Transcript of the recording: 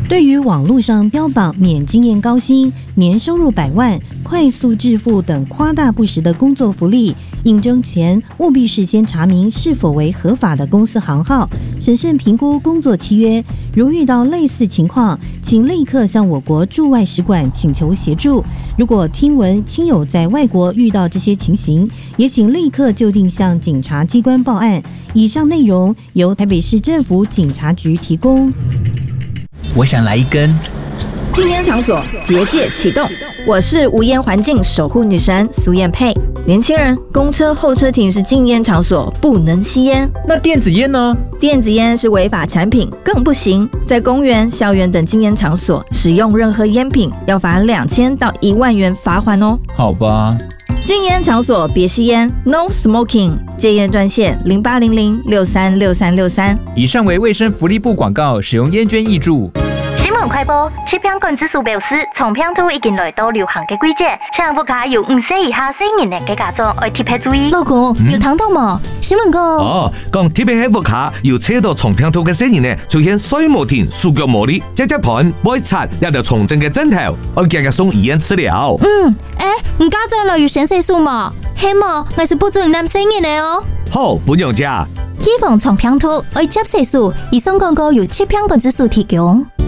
对于网络上标榜免经验高薪、年收入100万、快速致富等夸大不实的工作福利，应征前务必事先查明是否为合法的公司行号，审慎评估工作契约。如遇到类似情况，请立刻向我国驻外使馆请求协助。如果听闻亲友在外国遇到这些情形，也请立刻就近向警察机关报案。以上内容由台北市政府警察局提供。 我想来一根。 禁烟场所结界启动，我是无烟环境守护女神苏燕佩。年轻人，公车候车亭是禁烟场所，不能吸烟。 那电子烟呢？ 电子烟是违法产品，更不行。在公园、校园等禁烟场所使用任何烟品，要罚2000到1万元罚款哦。 好吧。 禁烟场所别吸烟 ，No Smoking。戒烟专线0800636363。 以上为卫生福利部广告，使用烟捐挹注。 新闻快報：食品管制署表示，從病毒已經來到流行嘅季節，請覆蓋有5歲以下成年嘅家長要特別注意。 老公，有聽到嗎？新聞講講特別喺屋下要車到從病毒嘅成年呢，出現水無停、手腳無力、隻盤、背擦，一條重症嘅症頭，要繼續送醫院治療。 唔家長來要先細數嘛，希望我是不准男成年嘅哦。 好，本樣家。 預防從病毒要接細數，以上廣告由食品管制署提供。